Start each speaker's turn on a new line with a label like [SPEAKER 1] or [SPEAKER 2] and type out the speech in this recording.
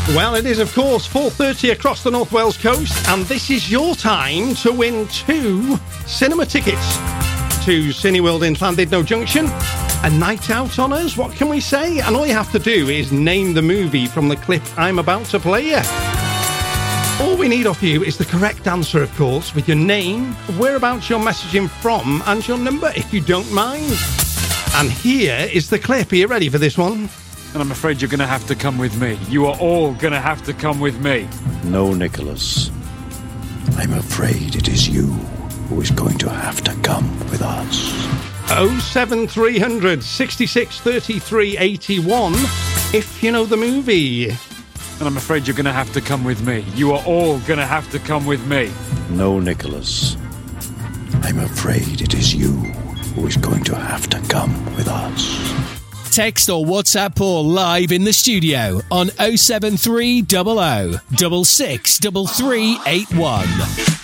[SPEAKER 1] Well, it is, of course, 4:30 across the North Wales coast, and this is your time to win 2 cinema tickets to Cineworld in Llandudno Junction. A night out on us, what can we say? And all you have to do is name the movie from the clip I'm about to play you. All we need off you is the correct answer, of course, with your name, whereabouts you're messaging from, and your number, if you don't mind. And here is the clip. Are you ready for this one?
[SPEAKER 2] And I'm afraid you're going to have to come with me. You are all going to have to come with me.
[SPEAKER 3] No, Nicholas. I'm afraid it is you who is going to have to come with us.
[SPEAKER 1] 07300 66 33 81 if you know the movie.
[SPEAKER 2] And I'm afraid you're going to have to come with me. You are all going to have to come with me.
[SPEAKER 3] No, Nicholas. I'm afraid it is you who is going to have to come with us.
[SPEAKER 4] Text or WhatsApp Paul live in the studio on 07300 66 3381.